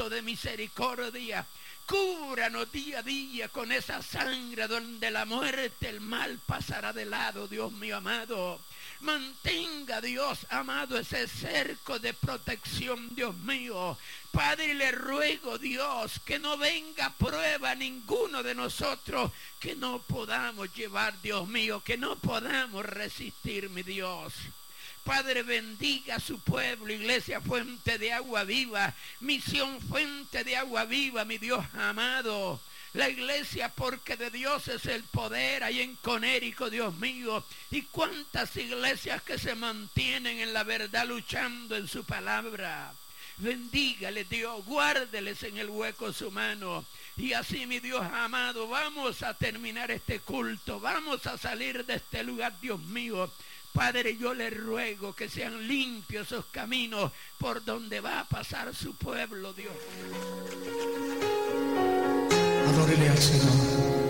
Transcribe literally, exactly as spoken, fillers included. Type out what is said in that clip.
brazo de misericordia. Cúbranos día a día con esa sangre donde la muerte, el mal pasará de lado, Dios mío amado. Mantenga, Dios amado, ese cerco de protección, Dios mío. Padre, le ruego, Dios, que no venga prueba a ninguno de nosotros, que no podamos llevar, Dios mío, que no podamos resistir, mi Dios. Padre, bendiga a su pueblo, Iglesia Fuente de Agua Viva, Misión Fuente de Agua Viva, mi Dios amado. La iglesia, porque de Dios es el poder, ahí en Conérico, Dios mío. Y cuántas iglesias que se mantienen en la verdad, luchando en su palabra. Bendígale, Dios, guárdeles en el hueco su mano. Y así, mi Dios amado, vamos a terminar este culto, vamos a salir de este lugar, Dios mío. Padre, yo le ruego que sean limpios esos caminos por donde va a pasar su pueblo, Dios. Adórele al Señor.